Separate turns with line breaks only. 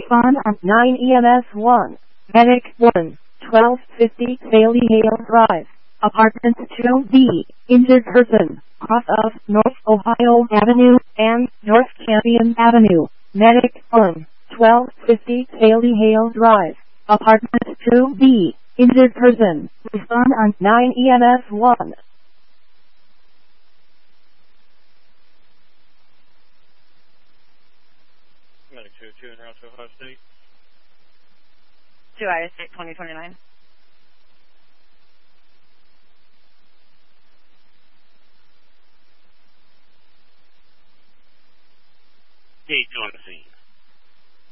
Respond on 9 EMS 1. Medic 1. 1250 Bailey Hale Drive. Apartment 2B. Injured person. Cross of North Ohio Avenue and North Champion Avenue. Medic 1. 1250 Bailey Hale Drive. Apartment 2B. Injured person. Respond on 9 EMS 1.
Medic 202 in route to Ohio State.
2 Iowa State 2029.
Gate on the scene.